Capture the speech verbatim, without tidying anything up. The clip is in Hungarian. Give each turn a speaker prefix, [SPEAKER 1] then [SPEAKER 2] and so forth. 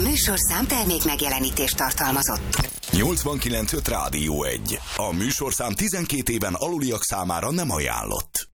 [SPEAKER 1] műsorszám termék megjelenítést tartalmazott.
[SPEAKER 2] nyolcvankilenc öt Rádió egy. A műsorszám tizenkét éven aluliak számára nem ajánlott.